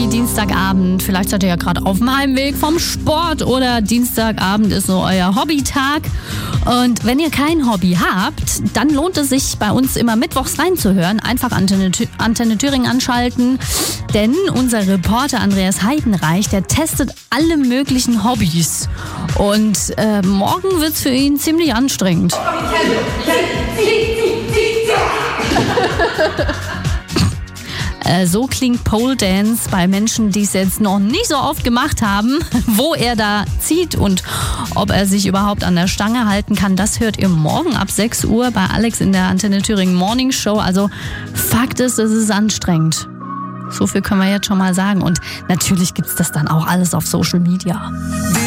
Hobby Dienstagabend. Vielleicht seid ihr ja gerade auf dem Heimweg vom Sport oder Dienstagabend ist so euer Hobbytag. Und wenn ihr kein Hobby habt, dann lohnt es sich bei uns immer mittwochs reinzuhören. Einfach Antenne Thüringen anschalten, denn unser Reporter Andreas Heidenreich, der testet alle möglichen Hobbys. Und morgen wird's für ihn ziemlich anstrengend. So klingt Pole Dance bei Menschen, die es jetzt noch nicht so oft gemacht haben. Wo er da zieht und ob er sich überhaupt an der Stange halten kann, das hört ihr morgen ab 6 Uhr bei Alex in der Antenne Thüringen Morning Show. Also Fakt ist, es ist anstrengend. So viel können wir jetzt schon mal sagen. Und natürlich gibt's das dann auch alles auf Social Media.